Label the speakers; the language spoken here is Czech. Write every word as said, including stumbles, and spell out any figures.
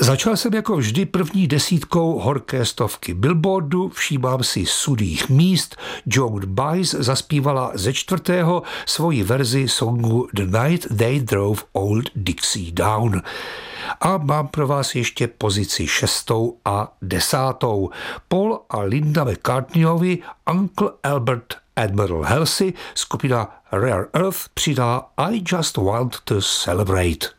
Speaker 1: Začal jsem jako vždy první desítkou horké stovky Billboardu, všímám si sudých míst. Joan Baez zaspívala ze čtvrtého svoji verzi songu The Night They Drove Old Dixie Down. A mám pro vás ještě pozici šestou a desátou. Paul a Linda McCartneyovi Uncle Albert Admiral Halsey skupina Rare Earth přidá I Just Want to Celebrate.